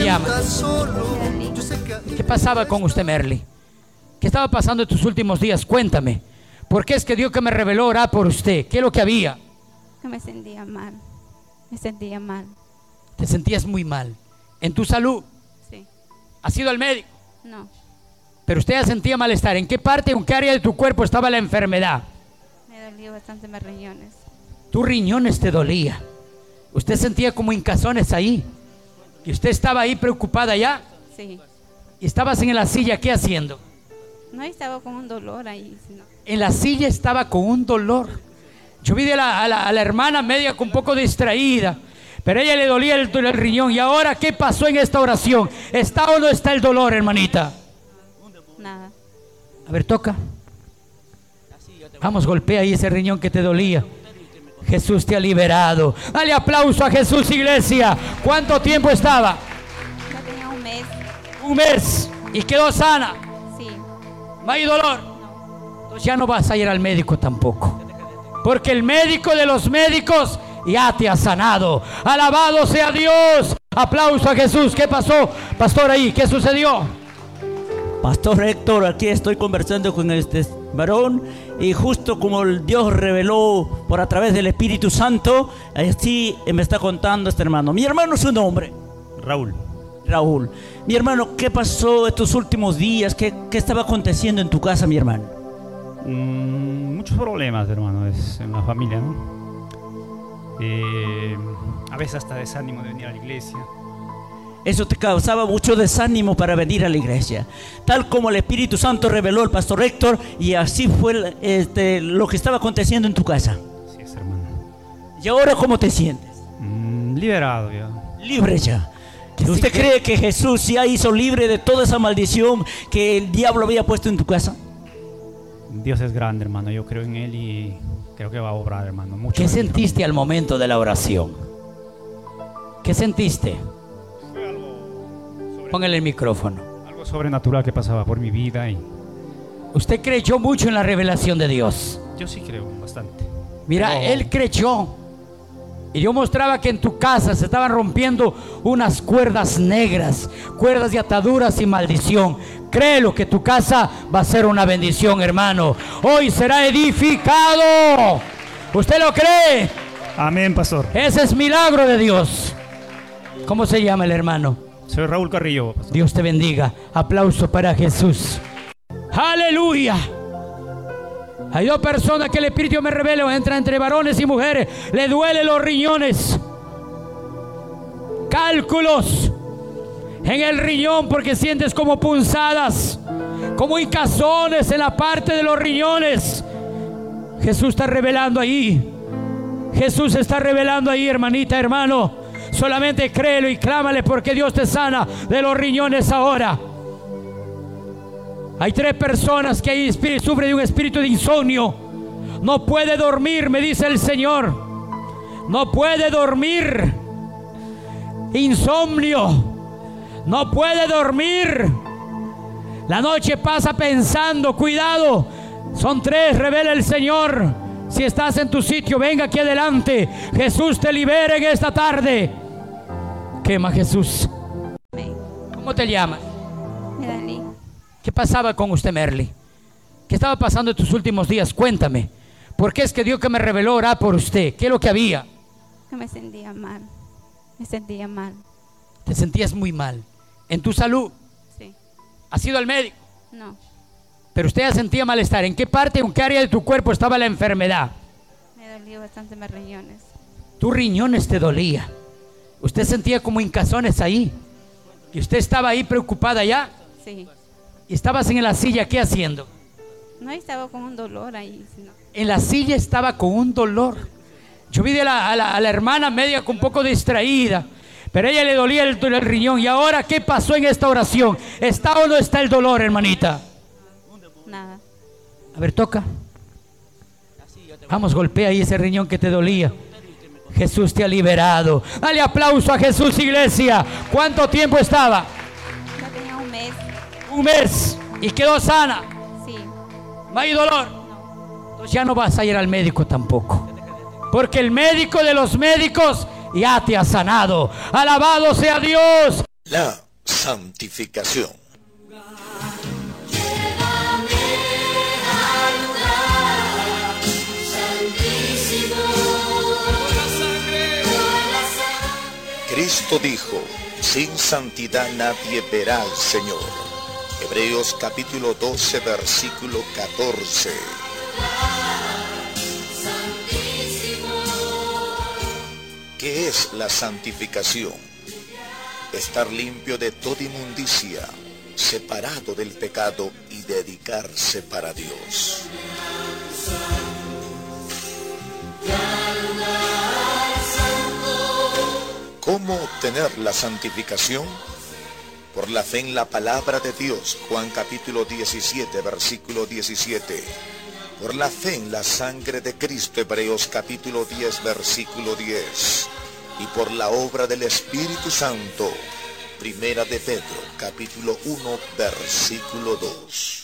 llamas? ¿Qué pasaba con usted, Merly? ¿Qué estaba pasando estos últimos días? Cuéntame. ¿Por qué es que Dios que me reveló orar por usted? ¿Qué es lo que había? Que me sentía mal. Me sentía mal. Te sentías muy mal. ¿En tu salud? Sí. ¿Has ido al médico? No. Pero usted ya sentía malestar. ¿En qué parte, en qué área de tu cuerpo estaba la enfermedad? Me dolía bastante mis riñones. Tus riñones te dolía. Usted sentía como hincazones ahí. Y usted estaba ahí preocupada ya. Sí. Y estabas en la silla, ¿qué haciendo? No, estaba con un dolor ahí. Sino... En la silla estaba con un dolor. Yo vi a la hermana media un poco distraída, pero a ella le dolía el riñón. ¿Y ahora qué pasó en esta oración? ¿Está o no está el dolor, hermanita? Nada. A ver, toca. Vamos, golpea ahí ese riñón que te dolía. Jesús te ha liberado. Dale aplauso a Jesús, iglesia. ¿Cuánto tiempo estaba? Ya tenía un mes. Un mes. ¿Y quedó sana? Sí. ¿No hay dolor? No. Entonces ya no vas a ir al médico tampoco. Porque el médico de los médicos ya te ha sanado. Alabado sea Dios. Aplauso a Jesús. ¿Qué pasó, pastor, ahí? ¿Qué sucedió? Pastor Héctor, aquí estoy conversando con este varón y justo como el Dios reveló por a través del Espíritu Santo, así me está contando este hermano. Mi hermano, su nombre. Raúl. Raúl. Mi hermano, ¿qué pasó estos últimos días? ¿Qué estaba aconteciendo en tu casa, mi hermano? Muchos problemas, hermano, en la familia, ¿no? A veces hasta desánimo de venir a la iglesia. Eso te causaba mucho desánimo para venir a la iglesia, tal como el Espíritu Santo reveló al pastor Héctor, y así fue lo que estaba aconteciendo en tu casa. Sí, es, hermano. ¿Y ahora cómo te sientes? Liberado ya. Libre ya. ¿Usted cree que Jesús ya hizo libre de toda esa maldición que el diablo había puesto en tu casa? Dios es grande, hermano. Yo creo en Él y creo que va a obrar, hermano. Mucho. ¿Qué sentiste al momento de la oración? ¿Qué sentiste? Fue algo Póngale el micrófono. algo sobrenatural que pasaba por mi vida y Usted creyó mucho en la revelación de Dios. yo sí creo bastante. Mira, él creyó. Y yo mostraba que en tu casa se estaban rompiendo unas cuerdas negras, cuerdas de ataduras y maldición. Créelo que tu casa va a ser una bendición, hermano. Hoy será edificado. ¿Usted lo cree? Amén, pastor. Ese es milagro de Dios. ¿Cómo se llama el hermano? Soy Raúl Carrillo, pastor. Dios te bendiga. Aplauso para Jesús. Aleluya. Hay dos personas que el Espíritu me revela, entra entre varones y mujeres. Le duelen los riñones. Cálculos en el riñón porque sientes como punzadas, como hincazones en la parte de los riñones. Jesús está revelando ahí. Jesús está revelando ahí, hermanita, hermano. Solamente créelo y clámale porque Dios te sana de los riñones ahora. Hay 3 personas que ahí sufren de un espíritu de insomnio. No puede dormir, me dice el Señor. No puede dormir. Insomnio. No puede dormir. La noche pasa pensando. Cuidado. Son 3, revela el Señor. Si estás en tu sitio, venga aquí adelante. Jesús te libera en esta tarde. Quema, Jesús. ¿Cómo te llamas? Medalí. ¿Qué pasaba con usted, Merly? ¿Qué estaba pasando estos últimos días? Cuéntame. ¿Por qué es que Dios que me reveló orar por usted? ¿Qué es lo que había? Que me sentía mal. Me sentía mal. Te sentías muy mal. ¿En tu salud? Sí. ¿Has ido al médico? No. Pero usted ya sentía malestar. ¿En qué parte, en qué área de tu cuerpo estaba la enfermedad? Me dolía bastante mis riñones. Tus riñones te dolía. Usted sentía como hincazones ahí. Y usted estaba ahí preocupada ya. Sí. Y estabas en la silla, ¿qué haciendo? No, estaba con un dolor ahí. Sino... En la silla estaba con un dolor. Yo vi a la hermana media un poco distraída, pero a ella le dolía el riñón. ¿Y ahora qué pasó en esta oración? ¿Está o no está el dolor, hermanita? Nada. A ver, toca. Vamos, golpea ahí ese riñón que te dolía. Jesús te ha liberado. Dale aplauso a Jesús, iglesia. ¿Cuánto tiempo estaba? Ya tenía un mes. Un mes. ¿Y quedó sana? Sí. ¿No hay dolor? No. Entonces ya no vas a ir al médico tampoco. Porque el médico de los médicos ya te ha sanado. Alabado sea Dios. La santificación. Cristo dijo, sin santidad nadie verá al Señor. Hebreos capítulo 12, versículo 14. ¿Qué es la santificación? Estar limpio de toda inmundicia, separado del pecado y dedicarse para Dios. ¿Cómo obtener la santificación? Por la fe en la palabra de Dios, Juan capítulo 17, versículo 17. Por la fe en la sangre de Cristo, Hebreos capítulo 10, versículo 10. Y por la obra del Espíritu Santo, Primera de Pedro, capítulo 1, versículo 2.